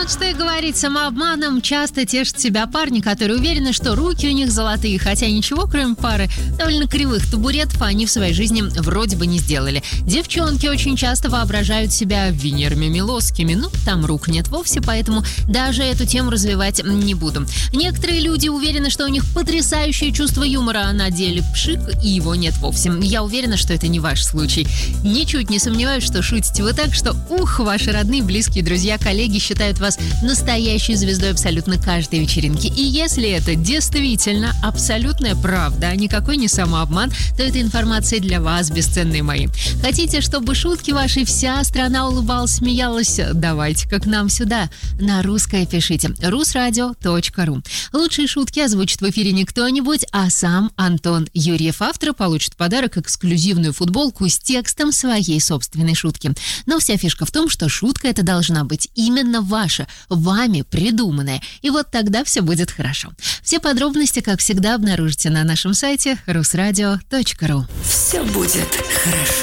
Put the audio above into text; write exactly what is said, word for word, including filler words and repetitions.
Что и говорить, самообманом часто тешат себя парни, которые уверены, что руки у них золотые, хотя ничего, кроме пары довольно кривых табуретов, они в своей жизни вроде бы не сделали. Девчонки очень часто воображают себя Венерами Милосскими, ну, там рук нет вовсе, поэтому даже эту тему развивать не буду. Некоторые люди уверены, что у них потрясающее чувство юмора, а на деле пшик, и его нет вовсе. Я уверена, что это не ваш случай. Ничуть не сомневаюсь, что шутите вы так, что ух, ваши родные, близкие, друзья, коллеги считают вас настоящей звездой абсолютно каждой вечеринки. И если это действительно абсолютная правда, а никакой не самообман, то эта информация для вас, бесценные мои. Хотите, чтобы шутки вашей вся страна улыбалась, смеялась? Давайте-ка к нам сюда. На русское пишите. русрадио точка ру. Лучшие шутки озвучит в эфире не кто-нибудь, а сам Антон Юрьев. Автор получит в подарок эксклюзивную футболку с текстом своей собственной шутки. Но вся фишка в том, что шутка эта должна быть именно ваша, вами придуманная. И вот тогда все будет хорошо. Все подробности, как всегда, обнаружите на нашем сайте русрадио точка ру. Все будет хорошо.